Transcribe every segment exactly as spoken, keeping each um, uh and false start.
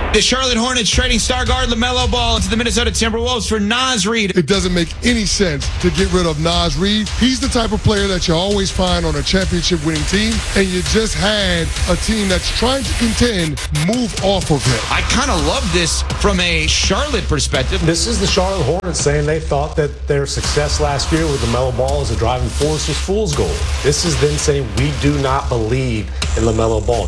The Charlotte Hornets trading star guard LaMelo Ball to the Minnesota Timberwolves for Naz Reid. It doesn't make any sense to get rid of Naz Reid. He's the type of player that you always find on a championship-winning team, and you just had a team that's trying to contend move off of him. I kind of love this from a Charlotte perspective. This is the Charlotte Hornets saying they thought that their success last year with LaMelo Ball as a driving force was fool's gold. This is them saying we do not believe in LaMelo Ball.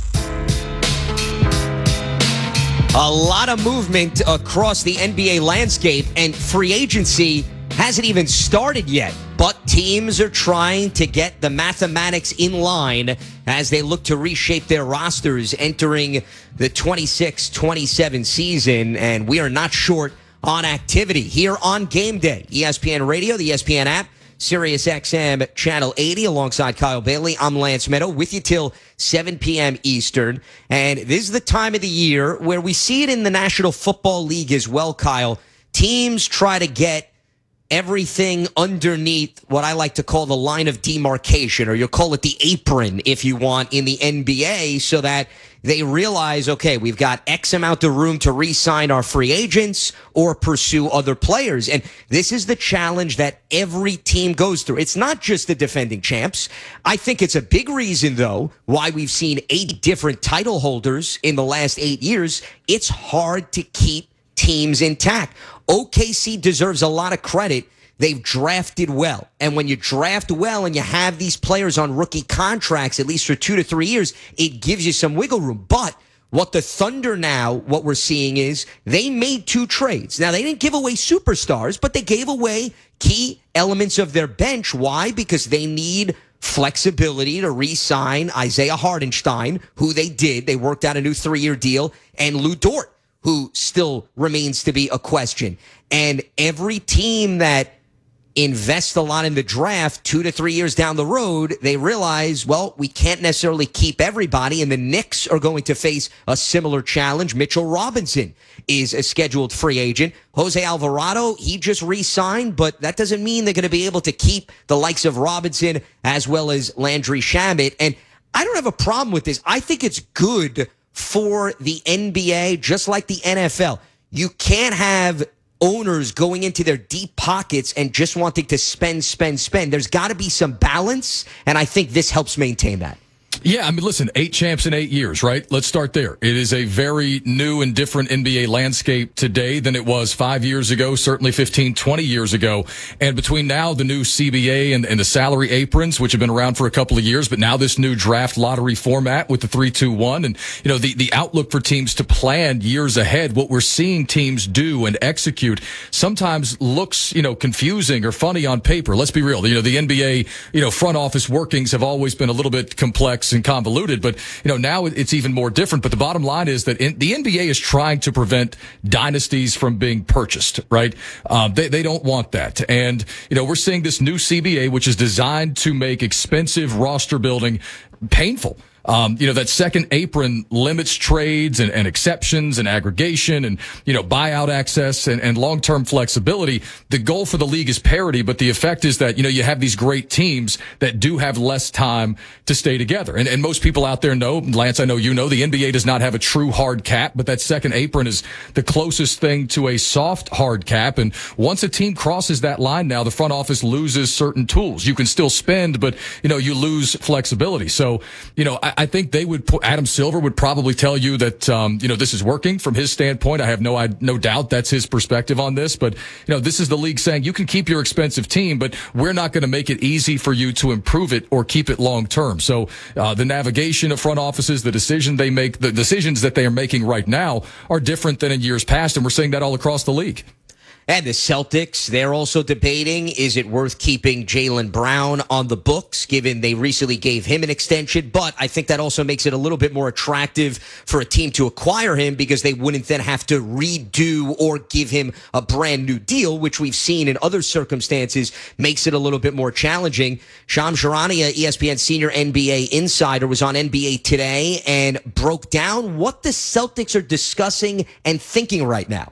A lot of movement across the N B A landscape, and free agency hasn't even started yet. But teams are trying to get the mathematics in line as they look to reshape their rosters entering the twenty-six twenty-seven season. And we are not short on activity here on Game Day. E S P N Radio, the E S P N app, Sirius X M Channel eighty, alongside Kyle Bailey. I'm Lance Meadow with you till seven p.m. Eastern. And this is the time of the year where we see it in the National Football League as well, Kyle. Teams try to get everything underneath what I like to call the line of demarcation, or you'll call it the apron if you want, in the N B A, so that they realize, okay, we've got X amount of room to re-sign our free agents or pursue other players. And this is the challenge that every team goes through. It's not just the defending champs. I think it's a big reason, though, why we've seen eight different title holders in the last eight years. It's hard to keep teams intact. O K C deserves a lot of credit. They've drafted well. And when you draft well and you have these players on rookie contracts, at least for two to three years, it gives you some wiggle room. But what the Thunder now, what we're seeing is they made two trades. Now, they didn't give away superstars, but they gave away key elements of their bench. Why? Because they need flexibility to re-sign Isaiah Hartenstein, who they did. They worked out a new three-year deal, and Lou Dort, who still remains to be a question. And every team that invest a lot in the draft two to three years down the road, they realize, well, we can't necessarily keep everybody, and the Knicks are going to face a similar challenge. Mitchell Robinson is a scheduled free agent. Jose Alvarado, he just re-signed, but that doesn't mean they're going to be able to keep the likes of Robinson as well as Landry Shamet. And I don't have a problem with this. I think it's good for the N B A, just like the N F L. You can't have owners going into their deep pockets and just wanting to spend, spend, spend. There's got to be some balance, and I think this helps maintain that. Yeah, I mean, listen, eight champs in eight years, right? Let's start there. It is a very new and different N B A landscape today than it was five years ago, certainly fifteen, twenty years ago. And between now, the new C B A and, and the salary aprons, which have been around for a couple of years, but now this new draft lottery format with the three two one, and, you know, the, the outlook for teams to plan years ahead, what we're seeing teams do and execute sometimes looks, you know, confusing or funny on paper. Let's be real. You know, the N B A, you know, front office workings have always been a little bit complex and convoluted, but you know, now it's even more different. But the bottom line is that in, the N B A is trying to prevent dynasties from being purchased, right? Um, they, they don't want that. And, you know, we're seeing this new C B A, which is designed to make expensive roster building painful. Um, you know, that second apron limits trades and, and exceptions and aggregation and, you know, buyout access and, and long-term flexibility. The goal for the league is parity, but the effect is that, you know, you have these great teams that do have less time to stay together. And, and most people out there know, Lance, I know you know, the N B A does not have a true hard cap, but that second apron is the closest thing to a soft hard cap. And once a team crosses that line now, the front office loses certain tools. You can still spend, but, you know, you lose flexibility. So, you know, I, I think they would put, Adam Silver would probably tell you that, um, you know, this is working from his standpoint. I have no, I, no doubt that's his perspective on this, but, you know, this is the league saying you can keep your expensive team, but we're not going to make it easy for you to improve it or keep it long term. So, uh, the navigation of front offices, the decision they make, the decisions that they are making right now are different than in years past. And we're seeing that all across the league. And the Celtics, they're also debating, is it worth keeping Jaylen Brown on the books, given they recently gave him an extension? But I think that also makes it a little bit more attractive for a team to acquire him because they wouldn't then have to redo or give him a brand new deal, which we've seen in other circumstances makes it a little bit more challenging. Shams Charania, E S P N senior N B A insider, was on N B A Today and broke down what the Celtics are discussing and thinking right now.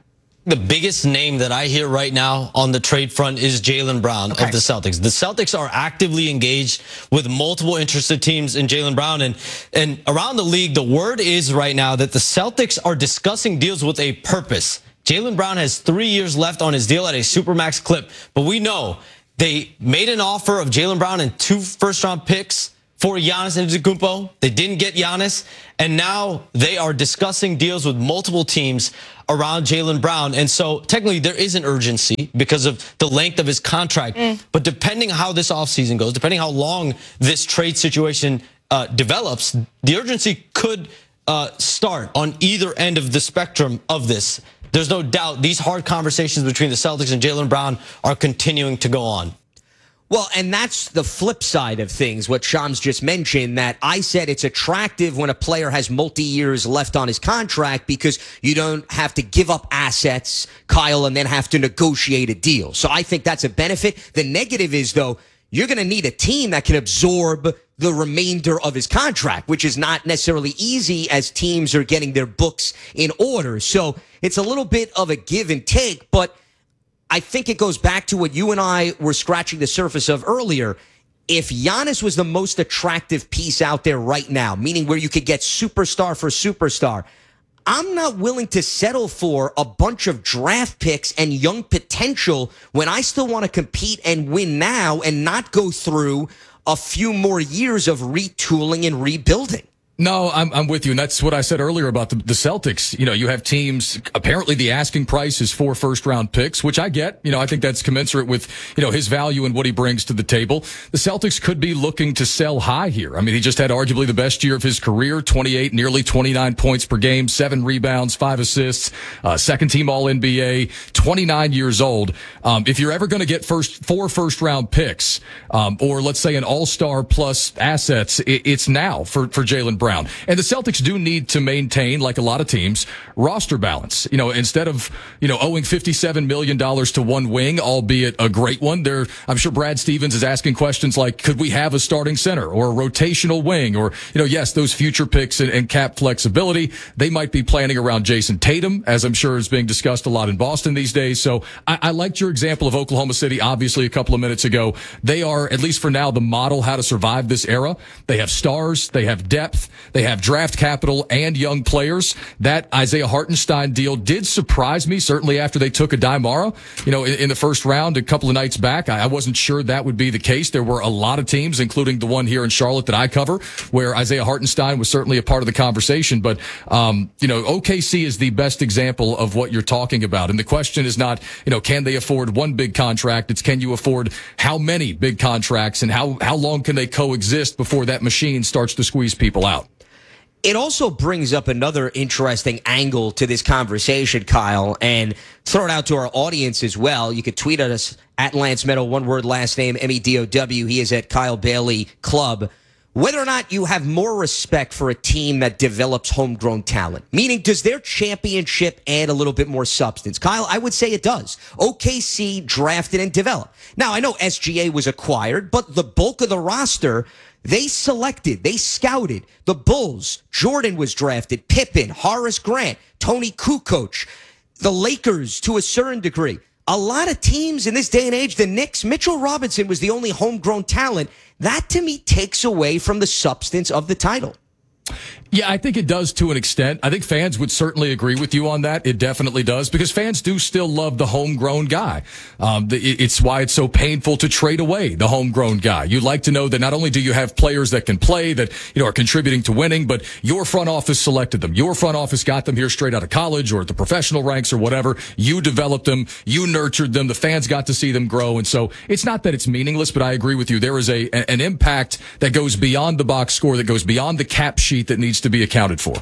the biggest name that I hear right now on the trade front is Jaylen Brown okay. of the Celtics. The Celtics are actively engaged with multiple interested teams in Jaylen Brown. And, and around the league, the word is right now that the Celtics are discussing deals with a purpose. Jaylen Brown has three years left on his deal at a supermax clip. But we know they made an offer of Jaylen Brown and two first-round picks for Giannis Antetokounmpo. They didn't get Giannis, and now they are discussing deals with multiple teams around Jaylen Brown. And so technically there is an urgency because of the length of his contract. Mm. But depending how this offseason goes, depending how long this trade situation uh, develops, the urgency could uh, start on either end of the spectrum of this. There's no doubt these hard conversations between the Celtics and Jaylen Brown are continuing to go on. Well, and that's the flip side of things, what Shams just mentioned, that I said it's attractive when a player has multi-years left on his contract because you don't have to give up assets, Kyle, and then have to negotiate a deal. So I think that's a benefit. The negative is, though, you're going to need a team that can absorb the remainder of his contract, which is not necessarily easy as teams are getting their books in order. So it's a little bit of a give and take, but I think it goes back to what you and I were scratching the surface of earlier. If Giannis was the most attractive piece out there right now, meaning where you could get superstar for superstar, I'm not willing to settle for a bunch of draft picks and young potential when I still want to compete and win now and not go through a few more years of retooling and rebuilding. No, I'm, I'm with you. And that's what I said earlier about the, the Celtics. You know, you have teams, apparently the asking price is four first round picks, which I get. You know, I think that's commensurate with, you know, his value and what he brings to the table. The Celtics could be looking to sell high here. I mean, he just had arguably the best year of his career, twenty-eight, nearly twenty-nine points per game, seven rebounds, five assists, uh, second team all N B A, twenty-nine years old. Um, if you're ever going to get first, four first round picks, um, or let's say an all-star plus assets, it, it's now for, for Jaylen Brown. Brown. And the Celtics do need to maintain, like a lot of teams, roster balance. You know, instead of, you know, owing fifty-seven million dollars to one wing, albeit a great one, there, I'm sure Brad Stevens is asking questions like, could we have a starting center or a rotational wing? Or, you know, yes, those future picks and, and cap flexibility, they might be planning around Jason Tatum, as I'm sure is being discussed a lot in Boston these days. So I, I liked your example of Oklahoma City, obviously, a couple of minutes ago. They are, at least for now, the model how to survive this era. They have stars, they have depth, they have draft capital and young players. That Isaiah Hartenstein deal did surprise me, certainly after they took a Daimara, you know, in, in the first round a couple of nights back. I, I wasn't sure that would be the case. There were a lot of teams, including the one here in Charlotte that I cover, where Isaiah Hartenstein was certainly a part of the conversation. But, um, you know, O K C is the best example of what you're talking about. And the question is not, you know, can they afford one big contract? It's can you afford how many big contracts and how, how long can they coexist before that machine starts to squeeze people out? It also brings up another interesting angle to this conversation, Kyle, and throw it out to our audience as well. You could tweet at us at Lance Meadow, one word, last name, M E D O W. He is at Kyle Bailey Club. Whether or not you have more respect for a team that develops homegrown talent, meaning does their championship add a little bit more substance? Kyle, I would say it does. O K C drafted and developed. Now, I know S G A was acquired, but the bulk of the roster, they selected, they scouted. The Bulls, Jordan was drafted, Pippen, Horace Grant, Tony Kukoc, the Lakers to a certain degree. A lot of teams in this day and age, the Knicks, Mitchell Robinson was the only homegrown talent. That, to me, takes away from the substance of the title. Yeah, I think it does to an extent. I think fans would certainly agree with you on that. It definitely does, because fans do still love the homegrown guy. Um, it's why it's so painful to trade away the homegrown guy. You'd like to know that not only do you have players that can play, that, you know, are contributing to winning, but your front office selected them. Your front office got them here straight out of college or at the professional ranks or whatever. You developed them. You nurtured them. The fans got to see them grow. And so it's not that it's meaningless, but I agree with you. There is a an impact that goes beyond the box score, that goes beyond the cap sheet that needs to be accounted for.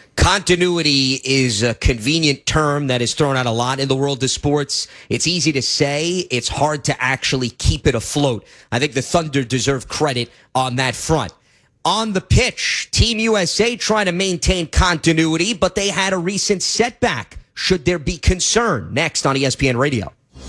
Continuity is a convenient term that is thrown out a lot in the world of sports. It's easy to say. It's hard to actually keep it afloat. I think the Thunder deserve credit on that front. On the pitch, Team U S A trying to maintain continuity, but they had a recent setback. Should there be concern? Next on E S P N Radio.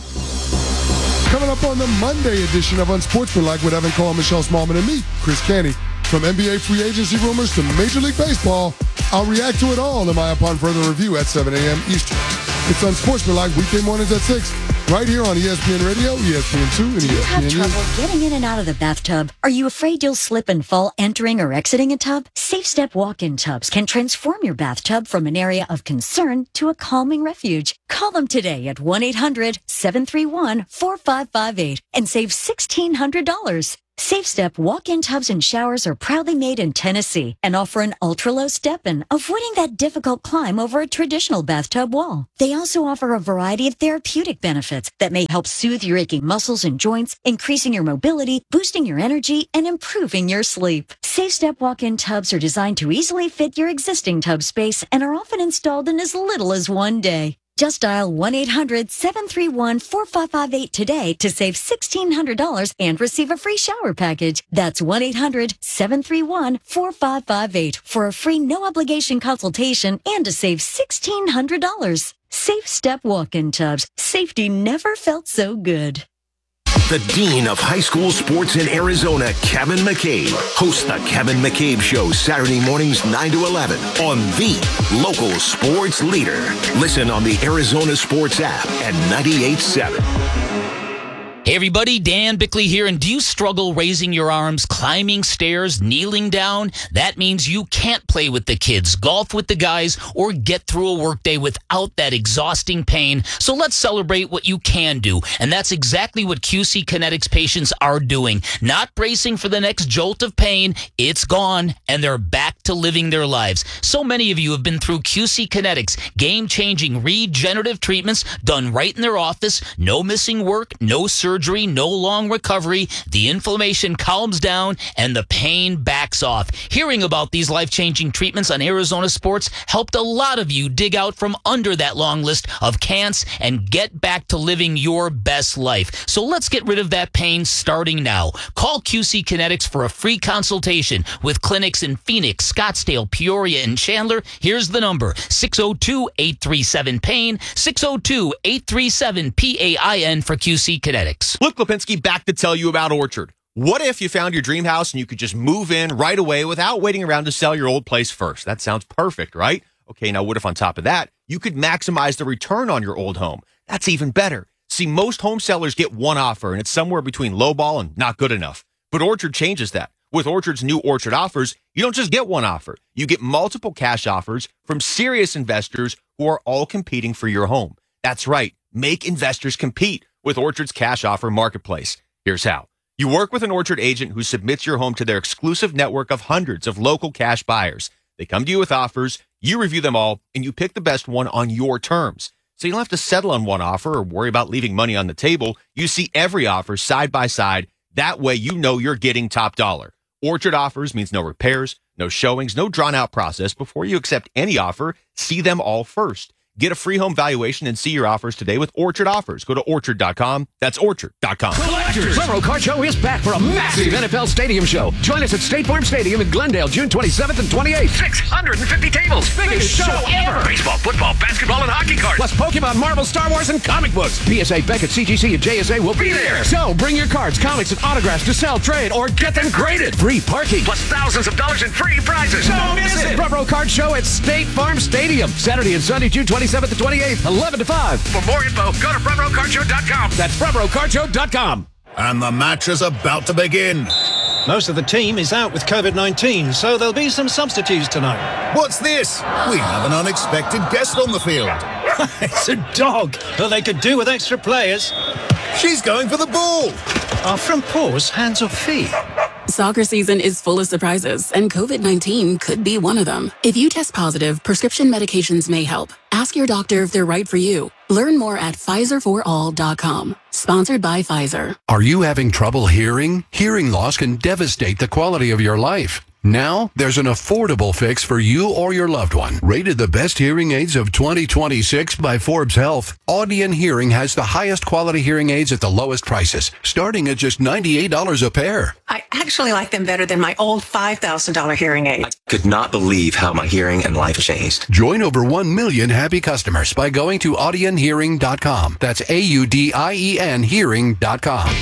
Coming up on the Monday edition of Unsportsmanlike with Evan Cole, Michelle Smallman, and me, Chris Canty. From N B A free agency rumors to Major League Baseball, I'll react to it all in my Upon Further Review at seven a.m. Eastern. It's Unsportsmanlike weekday mornings at six, right here on E S P N Radio, E S P N two, and Do E you S P N have trouble getting in and out of the bathtub? Are you afraid you'll slip and fall entering or exiting a tub? SafeStep walk-in tubs can transform your bathtub from an area of concern to a calming refuge. Call them today at one eight hundred seven three one four five five eight and save sixteen hundred dollars. SafeStep walk-in tubs and showers are proudly made in Tennessee and offer an ultra-low step-in, avoiding that difficult climb over a traditional bathtub wall. They also offer a variety of therapeutic benefits that may help soothe your aching muscles and joints, increasing your mobility, boosting your energy, and improving your sleep. SafeStep walk-in tubs are designed to easily fit your existing tub space and are often installed in as little as one day. Just dial one eight hundred seven three one four five five eight today to save sixteen hundred dollars and receive a free shower package. That's one eight hundred seven three one four five five eight for a free no-obligation consultation and to save sixteen hundred dollars. Safe Step walk-in tubs. Safety never felt so good. The Dean of High School Sports in Arizona, Kevin McCabe, hosts the Kevin McCabe Show Saturday mornings nine to eleven on the local sports leader. Listen on the Arizona Sports app at ninety-eight point seven. Hey everybody, Dan Bickley here, and do you struggle raising your arms, climbing stairs, kneeling down? That means you can't play with the kids, golf with the guys, or get through a workday without that exhausting pain. So let's celebrate what you can do, and that's exactly what Q C Kinetics patients are doing. Not bracing for the next jolt of pain, it's gone, and they're back to living their lives. So many of you have been through Q C Kinetics, game-changing regenerative treatments done right in their office, no missing work, no surgery. Surgery, no long recovery, the inflammation calms down, and the pain backs off. Hearing about these life-changing treatments on Arizona Sports helped a lot of you dig out from under that long list of can'ts and get back to living your best life. So let's get rid of that pain starting now. Call Q C Kinetics for a free consultation with clinics in Phoenix, Scottsdale, Peoria, and Chandler. Here's the number, six oh two, eight three seven, pain, six oh two, eight three seven, P A I N for Q C Kinetics. Luke Lipinski back to tell you about Orchard. What if you found your dream house and you could just move in right away without waiting around to sell your old place first? That sounds perfect, right? Okay, now what if on top of that, you could maximize the return on your old home? That's even better. See, most home sellers get one offer, and it's somewhere between lowball and not good enough. But Orchard changes that. With Orchard's new Orchard offers, you don't just get one offer. You get multiple cash offers from serious investors who are all competing for your home. That's right. Make investors compete with Orchard's cash offer marketplace. Here's how. You work with an Orchard agent who submits your home to their exclusive network of hundreds of local cash buyers. They come to you with offers, you review them all, and you pick the best one on your terms. So you don't have to settle on one offer or worry about leaving money on the table. You see every offer side by side. That way you know you're getting top dollar. Orchard offers means no repairs, no showings, no drawn-out process. Before you accept any offer, see them all first. Get a free home valuation and see your offers today with Orchard Offers. Go to orchard dot com. That's orchard dot com. Collectors! Febro Car Show is back for a massive N F L Stadium show. Join us at State Farm Stadium in Glendale, June twenty-seventh and twenty-eighth. six hundred fifty tables. Biggest, Biggest show, show ever. Baseball, football, basketball, and hockey cards. Plus Pokemon, Marvel, Star Wars, and comic books. P S A, Beckett, C G C, and J S A will be there. So bring your cards, comics, and autographs to sell, trade, or get them graded. Free parking. Plus thousands of dollars in free prizes. Don't miss it. Febro Card Show at State Farm Stadium. Saturday and Sunday, June twenty-seventh and twenty-eighth. eleven to five. For more info, go to Febro Card Show dot com. That's Febro Card Show dot com. And the match is about to begin. Most of the team is out with COVID nineteen, so there'll be some substitutes tonight. What's this? We have an unexpected guest on the field. It's a dog. Well, they could do with extra players. She's going for the ball. Are front paws hands or feet? Soccer season is full of surprises, and COVID nineteen could be one of them. If you test positive, prescription medications may help. Ask your doctor if they're right for you. Learn more at Pfizer for all dot com. Sponsored by Pfizer. Are you having trouble hearing? Hearing loss can devastate the quality of your life. Now, there's an affordable fix for you or your loved one. Rated the best hearing aids of twenty twenty-six by Forbes Health, Audion Hearing has the highest quality hearing aids at the lowest prices, starting at just ninety-eight dollars a pair. I actually like them better than my old five thousand dollars hearing aid. I could not believe how my hearing and life changed. Join over one million happy customers by going to Audion Hearing dot com. That's A U D I E N Hearing dot com.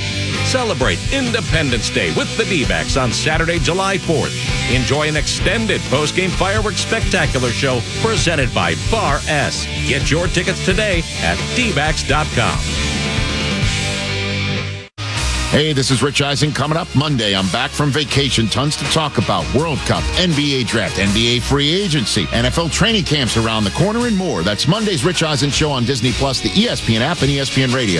Celebrate Independence Day with the D-backs on Saturday, July fourth. Enjoy an extended post-game fireworks spectacular show presented by Bar S. Get your tickets today at D backs dot com. Hey, this is Rich Eisen. Coming up Monday, I'm back from vacation. Tons to talk about. World Cup, N B A Draft, N B A Free Agency, N F L training camps around the corner, and more. That's Monday's Rich Eisen Show on Disney Plus, the E S P N app, and E S P N Radio.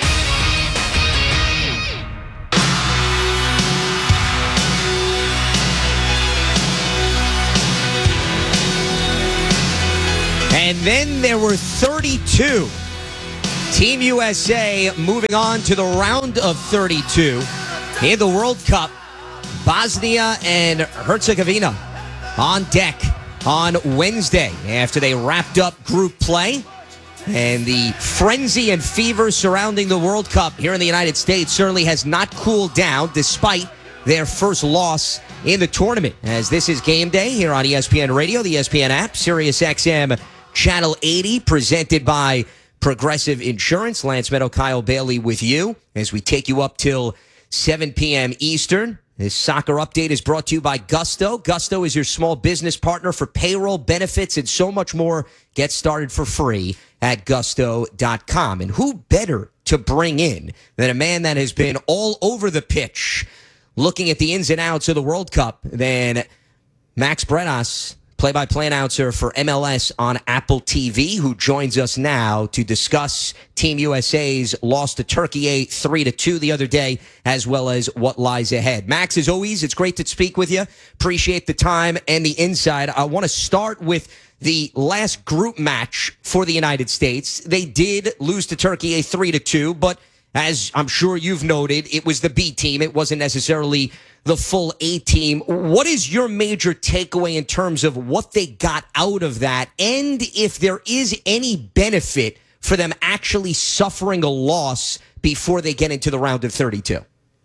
And then there were thirty-two. Team U S A moving on to the round of thirty-two in the World Cup. Bosnia and Herzegovina on deck on Wednesday after they wrapped up group play. And the frenzy and fever surrounding the World Cup here in the United States certainly has not cooled down despite their first loss in the tournament. As this is game day here on E S P N Radio, the E S P N app, Sirius X M Channel eighty, presented by Progressive Insurance. Lance Meadow, Kyle Bailey with you as we take you up till seven p.m. Eastern. This soccer update is brought to you by Gusto. Gusto is your small business partner for payroll, benefits, and so much more. Get started for free at gusto dot com. And who better to bring in than a man that has been all over the pitch looking at the ins and outs of the World Cup than Max Bredas, play-by-play announcer for M L S on Apple T V, who joins us now to discuss Team U S A's loss to Turkey three to two the other day, as well as what lies ahead. Max, as always, it's great to speak with you. Appreciate the time and the insight. I want to start with the last group match for the United States. They did lose to Turkey three to two, but as I'm sure you've noted, it was the B team. It wasn't necessarily the full A team. What is your major takeaway in terms of what they got out of that, and if there is any benefit for them actually suffering a loss before they get into the round of thirty-two?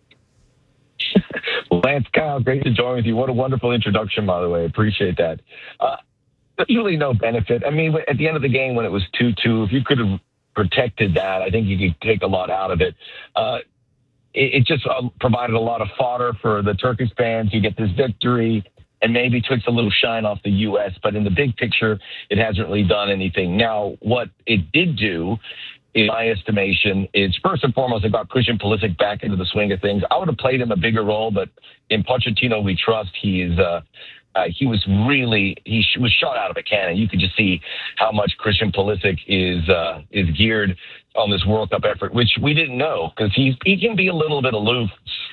Lance, Kyle, great to join with you. What a wonderful introduction, by the way. Appreciate that. Uh, there's really no benefit. I mean, at the end of the game, when it was two two, if you could have protected that, I think you could take a lot out of it. Uh, it, it just uh, provided a lot of fodder for the Turkish fans. You get this victory and maybe takes a little shine off the U S, but in the big picture, it hasn't really done anything. Now, what it did do, in my estimation, is first and foremost, it got Christian Pulisic back into the swing of things. I would have played him a bigger role, but in Pochettino we trust. He is uh, Uh, he was really, he sh- was shot out of a cannon. You could just see how much Christian Pulisic is uh, is geared on this World Cup effort, which we didn't know, because he he can be a little bit aloof.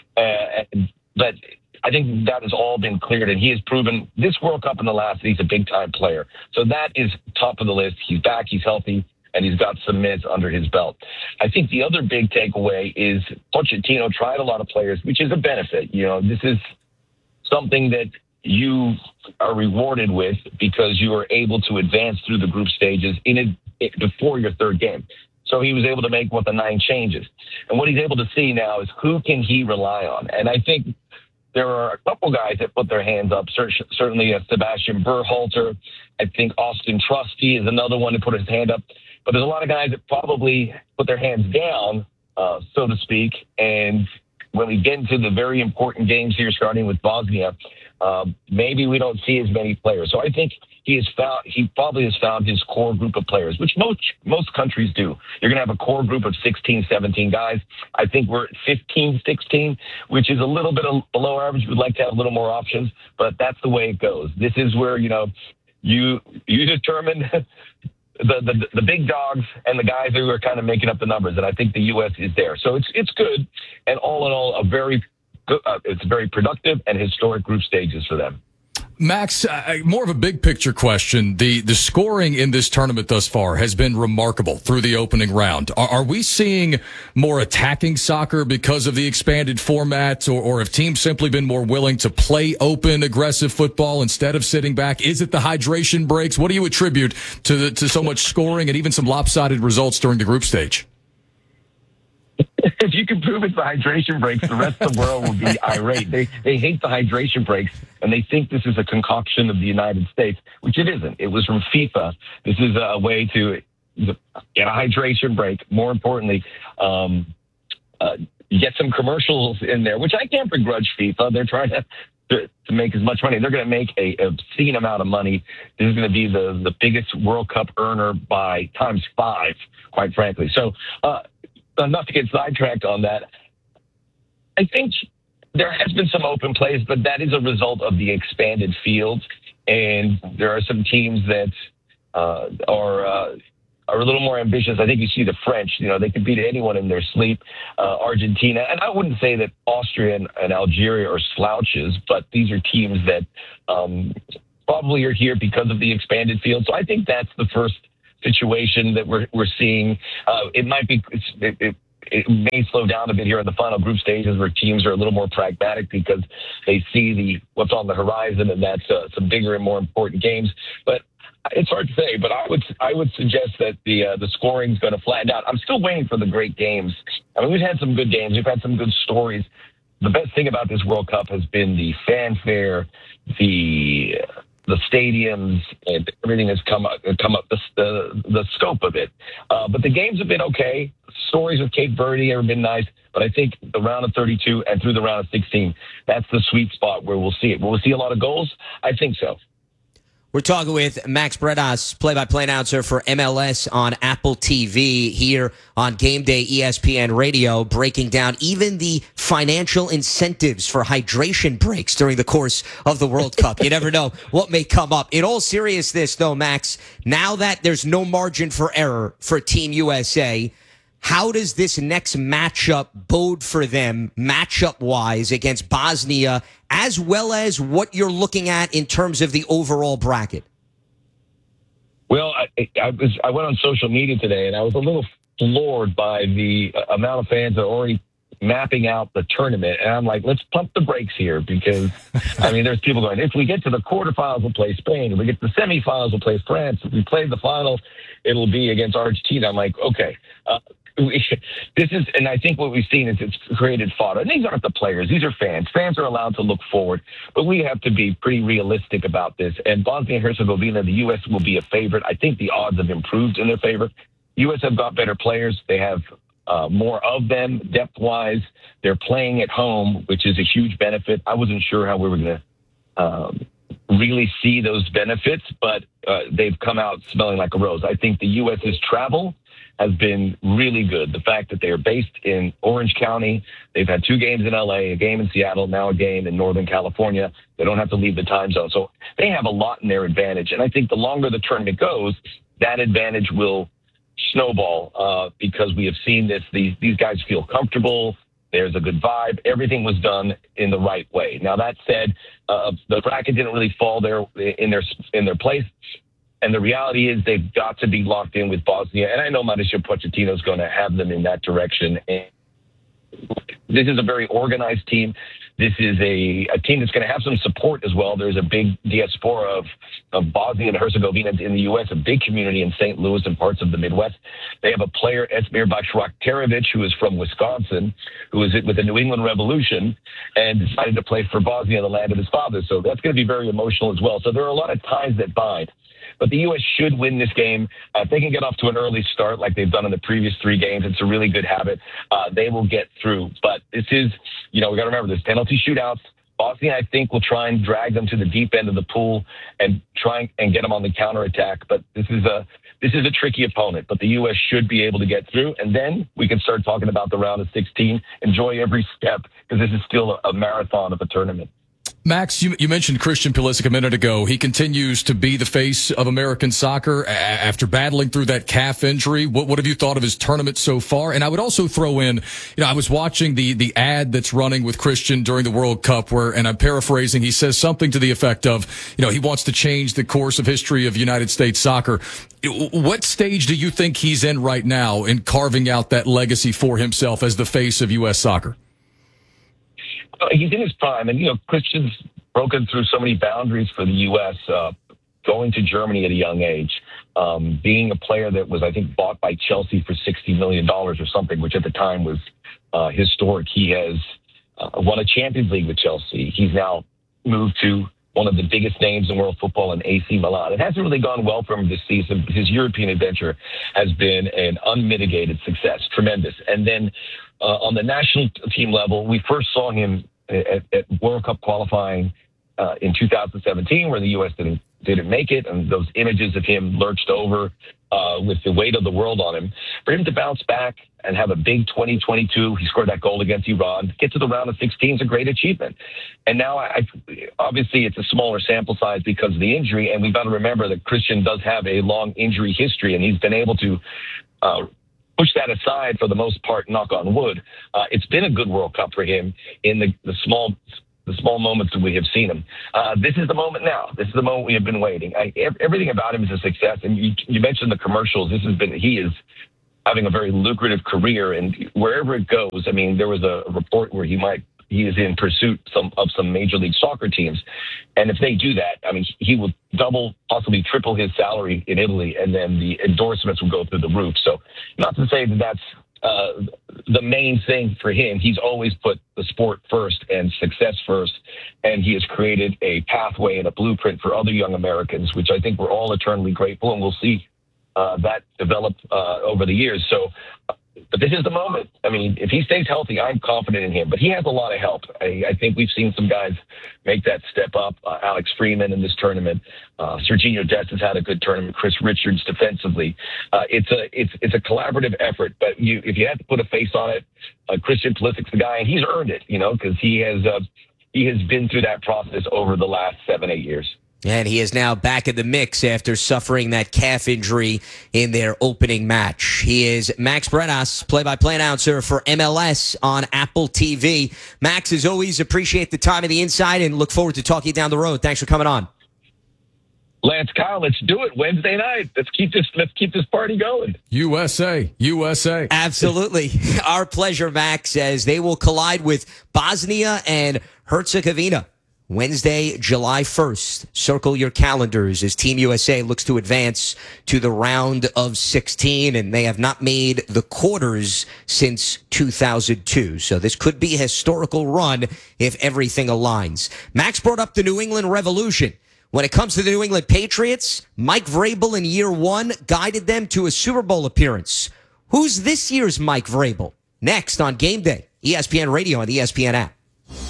Uh, but I think that has all been cleared, and he has proven this World Cup in the last, he's a big-time player. So that is top of the list. He's back, he's healthy, and he's got some minutes under his belt. I think the other big takeaway is Pochettino tried a lot of players, which is a benefit. You know, this is something that you are rewarded with because you are able to advance through the group stages in it, it before your third game. So he was able to make what the nine changes. And what he's able to see now is who can he rely on? And I think there are a couple guys that put their hands up, certainly uh, Sebastian Berhalter. I think Austin Trusty is another one to put his hand up. But there's a lot of guys that probably put their hands down, uh, so to speak. And when we get into the very important games here, starting with Bosnia, Um, maybe we don't see as many players. So I think he has found, he probably has found his core group of players, which most, most countries do. You're going to have a core group of sixteen, seventeen guys. I think we're at fifteen, sixteen, which is a little bit below average. We'd like to have a little more options, but that's the way it goes. This is where, you know, you, you determine the, the, the big dogs and the guys who are kind of making up the numbers. And I think the U S is there. So it's, it's good. And all in all, a very Uh, it's very productive and historic group stages for them. Max, uh, more of a big picture question. The the scoring in this tournament thus far has been remarkable through the opening round. Are, are we seeing more attacking soccer because of the expanded format, or, or have teams simply been more willing to play open, aggressive football instead of sitting back? Is it the hydration breaks? What do you attribute to the, to so much scoring and even some lopsided results during the group stage? If you can prove it's the hydration breaks, the rest of the world will be irate. They they hate the hydration breaks, and they think this is a concoction of the United States, which it isn't. It was from FIFA. This is a way to get a hydration break. More importantly, um, uh, you get some commercials in there, which I can't begrudge FIFA. They're trying to to, to make as much money. They're going to make a obscene amount of money. This is going to be the, the biggest World Cup earner by times five, quite frankly. So uh, not to get sidetracked on that, I think there has been some open plays, but that is a result of the expanded field. And there are some teams that uh, are uh, are a little more ambitious. I think you see the French, you know, they can beat anyone in their sleep. Uh, Argentina, and I wouldn't say that Austria and, and Algeria are slouches, but these are teams that um, probably are here because of the expanded field. So I think that's the first situation that we're we're seeing. Uh, it might be it, it, it may slow down a bit here in the final group stages where teams are a little more pragmatic because they see the what's on the horizon, and that's uh, some bigger and more important games. But it's hard to say, but I would I would suggest that the uh, the scoring is going to flatten out. I'm still waiting for the great games. I mean, we've had some good games. We've had some good stories. The best thing about this World Cup has been the fanfare, the the stadiums, and everything has come up, come up the the, the scope of it. Uh, but the games have been okay. Stories of Cape Verde have been nice. But I think the round of thirty-two and through the round of sixteen, that's the sweet spot where we'll see it. Will we see a lot of goals? I think so. We're talking with Max Bredas, play-by-play announcer for M L S on Apple T V here on Game Day E S P N Radio, breaking down even the financial incentives for hydration breaks during the course of the World Cup. You never know what may come up. In all seriousness, though, Max, now that there's no margin for error for Team U S A, how does this next matchup bode for them matchup-wise against Bosnia, as well as what you're looking at in terms of the overall bracket? Well, I, I was I went on social media today, and I was a little floored by the amount of fans that are already mapping out the tournament. And I'm like, let's pump the brakes here because, I mean, there's people going, if we get to the quarterfinals, we'll play Spain. If we get to the semifinals, we'll play France. If we play the final, it'll be against Argentina. I'm like, okay. Uh, This is, and I think what we've seen is it's created fodder. And these aren't the players; these are fans. Fans are allowed to look forward, but we have to be pretty realistic about this. And Bosnia and Herzegovina, the U S will be a favorite. I think the odds have improved in their favor. U S have got better players; they have uh, more of them depth-wise. They're playing at home, which is a huge benefit. I wasn't sure how we were going to um, really see those benefits, but uh, they've come out smelling like a rose. I think the U S's travel has been really good. The fact that they are based in Orange County, they've had two games in L A, a game in Seattle, now a game in Northern California. They don't have to leave the time zone. So they have a lot in their advantage. And I think the longer the tournament goes, that advantage will snowball uh, because we have seen this. These, these guys feel comfortable. There's a good vibe. Everything was done in the right way. Now, that said, uh, the bracket didn't really fall there in their, in their place. And the reality is they've got to be locked in with Bosnia. And I know Mauricio Pochettino is going to have them in that direction. And this is a very organized team. This is a, a team that's going to have some support as well. There's a big diaspora of, of Bosnia and Herzegovina in the U S, a big community in Saint Louis and parts of the Midwest. They have a player, Esmir Bashraktarevic, who is from Wisconsin, who is with the New England Revolution and decided to play for Bosnia, the land of his father. So that's going to be very emotional as well. So there are a lot of ties that bind. But the U S should win this game. Uh, if they can get off to an early start like they've done in the previous three games, it's a really good habit. Uh, they will get through. But this is, you know, we got to remember there's penalty shootouts. Bosnia, I think, will try and drag them to the deep end of the pool and try and get them on the counterattack. But this is a this is a tricky opponent. But the U S should be able to get through. And then we can start talking about the round of sixteen. Enjoy every step because this is still a, a marathon of a tournament. Max, you, you mentioned Christian Pulisic a minute ago. He continues to be the face of American soccer a- after battling through that calf injury. What, what have you thought of his tournament so far? And I would also throw in, you know, I was watching the, the ad that's running with Christian during the World Cup where, and I'm paraphrasing, he says something to the effect of, you know, he wants to change the course of history of United States soccer. What stage do you think he's in right now in carving out that legacy for himself as the face of U S soccer? He's in his prime, and, you know, Christian's broken through so many boundaries for the U S, uh, going to Germany at a young age, um, being a player that was, I think, bought by Chelsea for sixty million dollars or something, which at the time was uh, historic. He has uh, won a Champions League with Chelsea. He's now moved to one of the biggest names in world football in A C Milan. It hasn't really gone well for him this season. His European adventure has been an unmitigated success, tremendous. And then uh, on the national team level, we first saw him at, at World Cup qualifying uh, in two thousand seventeen, where the U S didn't didn't make it, and those images of him lurched over uh, with the weight of the world on him. For him to bounce back and have a big twenty twenty-two, he scored that goal against Iran, get to the round of sixteen is a great achievement. And now, I, obviously, it's a smaller sample size because of the injury, and we've got to remember that Christian does have a long injury history, and he's been able to uh, push that aside for the most part, knock on wood. Uh, it's been a good World Cup for him in the, the small the small moments that we have seen him. Uh, this is the moment now. This is the moment we have been waiting. I, everything about him is a success. And you, you mentioned the commercials. This has been, he is having a very lucrative career, and wherever it goes, I mean, there was a report where he might, he is in pursuit some, of some Major League Soccer teams. And if they do that, I mean, he will double, possibly triple his salary in Italy, and then the endorsements will go through the roof. So not to say that that's uh, the main thing for him. He's always put the sport first and success first. And he has created a pathway and a blueprint for other young Americans, which I think we're all eternally grateful, and we'll see uh, that develop uh, over the years. So, but this is the moment. I mean, if he stays healthy, I'm confident in him. But he has a lot of help. I, I think we've seen some guys make that step up. Uh, Alex Freeman in this tournament. Uh, Serginho Dest has had a good tournament. Chris Richards defensively. Uh, it's a it's it's a collaborative effort. But you, if you had to put a face on it, uh, Christian Pulisic's the guy, and he's earned it. You know, because he has uh, he has been through that process over the last seven eight years. And he is now back in the mix after suffering that calf injury in their opening match. He is Max Brenas, play-by-play announcer for M L S on Apple T V. Max, as always, appreciate the time and the insight, and look forward to talking down the road. Thanks for coming on. Lance, Kyle, let's do it Wednesday night. Let's keep this. Let's keep this party going. U S A, U S A. Absolutely, our pleasure, Max. As they will collide with Bosnia and Herzegovina. Wednesday, July first. Circle your calendars as Team U S A looks to advance to the round of sixteen, and they have not made the quarters since two thousand two. So this could be a historical run if everything aligns. Max brought up the New England Revolution. When it comes to the New England Patriots, Mike Vrabel in year one guided them to a Super Bowl appearance. Who's this year's Mike Vrabel? Next on Game Day, E S P N Radio and the E S P N app.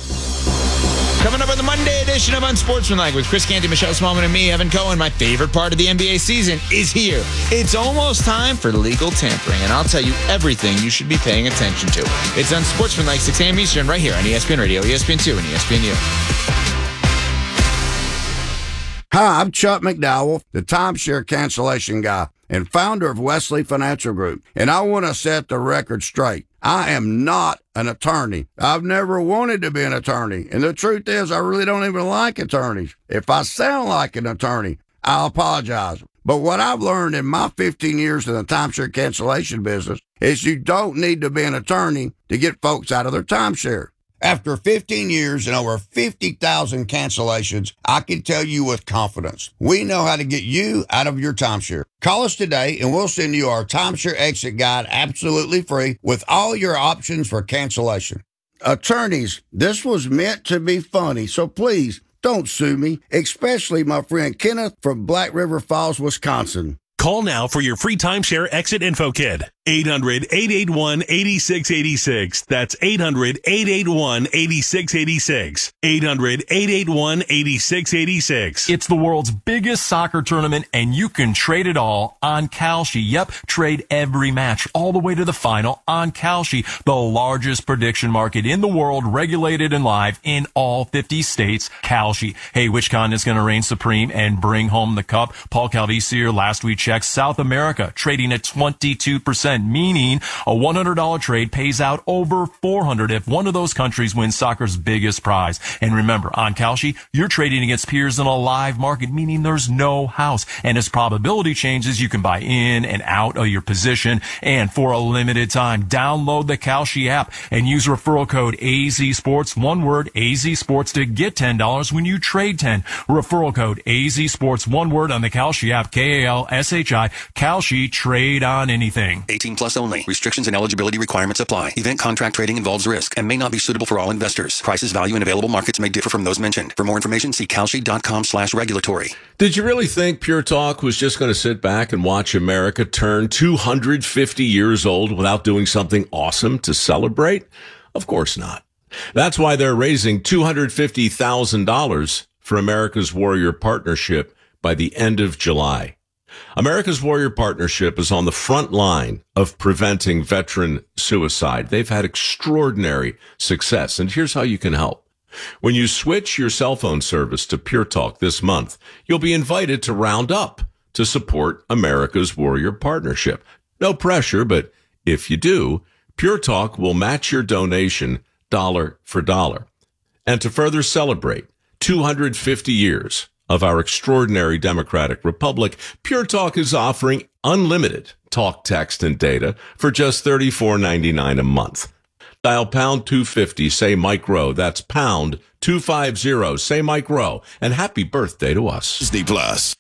Coming up on the Monday edition of Unsportsmanlike with Chris Canty, Michelle Smallman, and me, Evan Cohen. My favorite part of the N B A season is here. It's almost time for legal tampering, and I'll tell you everything you should be paying attention to. It's Unsportsmanlike, six a.m. Eastern, right here on E S P N Radio, E S P N two, and E S P N U. Hi, I'm Chuck McDowell, the timeshare cancellation guy and founder of Wesley Financial Group, and I want to set the record straight. I am not an attorney. I've never wanted to be an attorney. And the truth is, I really don't even like attorneys. If I sound like an attorney, I'll apologize. But what I've learned in my fifteen years in the timeshare cancellation business is you don't need to be an attorney to get folks out of their timeshare. After fifteen years and over fifty thousand cancellations, I can tell you with confidence, we know how to get you out of your timeshare. Call us today and we'll send you our timeshare exit guide absolutely free with all your options for cancellation. Attorneys, this was meant to be funny, so please don't sue me, especially my friend Kenneth from Black River Falls, Wisconsin. Call now for your free timeshare exit info kit. eight hundred, eight eight one, eight six eight six. That's eight hundred, eight eight one, eight six eight six. eight hundred, eight eight one, eight six eight six. It's the world's biggest soccer tournament, and you can trade it all on Kalshi. Yep, trade every match all the way to the final on Kalshi, the largest prediction market in the world, regulated and live in all fifty states. Kalshi. Hey, which continent's going to reign supreme and bring home the cup? Paul Calvisier last week checked South America, trading at twenty-two percent, meaning a one hundred dollars trade pays out over four hundred dollars if one of those countries wins soccer's biggest prize. And remember, on Kalshi, you're trading against peers in a live market, meaning there's no house. And as probability changes, you can buy in and out of your position. And for a limited time, download the Kalshi app and use referral code A Z Sports, one word, A Z Sports, to get ten dollars when you trade ten. Referral code A Z Sports, one word, on the Kalshi app, K A L S H I, Kalshi, trade on anything. eighteen eighteen plus only. Restrictions and eligibility requirements apply. Event contract trading involves risk and may not be suitable for all investors. Prices, value, and available markets may differ from those mentioned. For more information, see kalshi.com slash regulatory. Did you really think Pure Talk was just going to sit back and watch America turn two hundred fifty years old without doing something awesome to celebrate? Of course not. That's why they're raising two hundred fifty thousand dollars for America's Warrior Partnership by the end of July. America's Warrior Partnership is on the front line of preventing veteran suicide. They've had extraordinary success, and here's how you can help. When you switch your cell phone service to Pure Talk this month, you'll be invited to round up to support America's Warrior Partnership. No pressure, but if you do, Pure Talk will match your donation dollar for dollar. And to further celebrate two hundred fifty years of our extraordinary democratic republic, Pure Talk is offering unlimited talk, text, and data for just thirty-four ninety-nine a month. Dial pound two fifty, say Mike Rowe. That's pound two fifty, say Mike Rowe. And happy birthday to us. Disney Plus.